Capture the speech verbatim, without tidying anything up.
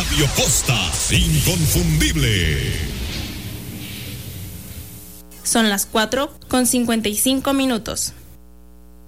Radio Costa, inconfundible. Son las cuatro con cincuenta y cinco minutos.